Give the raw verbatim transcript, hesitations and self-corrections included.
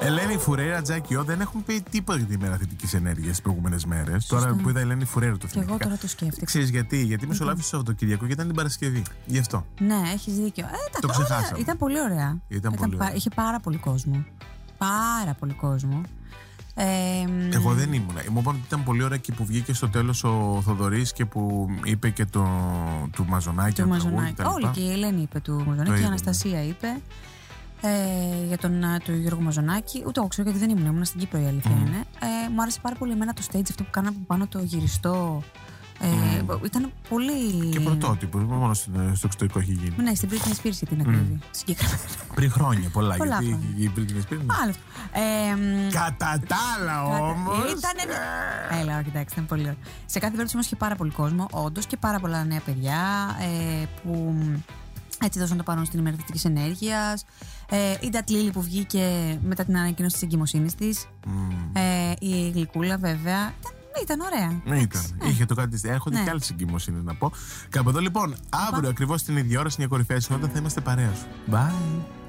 Ελένη Φουρέιρα, Τζάκι Ο, δεν έχουμε πει τίποτα για τη μέρα θετικής ενέργειας τις προηγούμενες μέρες. Τώρα που είδα Ελένη Φουρέιρα το θυμήθηκα. Και εγώ τώρα το σκέφτηκα. Ξέρεις γιατί? Γιατί μεσολάβησε το Σαββατοκύριακο και ήταν την Παρασκευή. Γι' αυτό. Ναι, έχεις δίκιο. Ε, το ξεχάσαμε. Ήταν πολύ ωραία. Ήταν, ήταν πολύ ωραία. Είχε πάρα πολύ κόσμο. Πάρα πολύ κόσμο. Ε, Εγώ δεν ήμουνα. Μου είπαν ότι ήταν πολύ ωραία και που βγήκε στο τέλος ο Θοδωρής και που είπε και το, του Μαζονάκη. Του Μαζονάκη. Όλη και η Ελένη είπε του Μαζονάκη και η Αναστασία είπε. Ε, για τον του Γιώργο Μαζονάκη. Ούτε εγώ ξέρω γιατί δεν ήμουν. Ήμουν στην Κύπρο, η αλήθεια mm. είναι. Ε, μου άρεσε πάρα πολύ εμένα το stage αυτό που κάναμε από πάνω το γυριστό. Ε, mm. Ήταν πολύ. Και πρωτότυπο, μόνο στο, στο εξωτερικό έχει γίνει. Ναι, στην Britney Spears για την ακρίβεια. Mm. Πριν χρόνια πολλά. πολλά γιατί χρόνια. η Britney Spears. Άλλο. Ε, Κατά τα άλλα όμως. Ήταν. Έλα, κοιτάξτε, ήταν πολύ ωραίο. Σε κάθε περίπτωση όμως είχε πάρα πολύ κόσμο, όντως, και πάρα πολλά νέα παιδιά ε, που. Έτσι δώσαν το παρόν στην ημέρα θετικής ενέργειας. Ε, η Ντατλίλη που βγήκε μετά την ανακοίνωση της εγκυμοσύνης της. Mm. Ε, η Γλυκούλα βέβαια. Ήταν, ήταν ωραία. Ναι, ήταν. Ναι. Είχε το κάτι. Έρχονται ναι. και άλλες εγκυμοσύνες να πω. Κάπου εδώ λοιπόν, αύριο ακριβώς την ίδια ώρα, στην κορυφαία συνότητα θα είμαστε παρέα σου. Bye.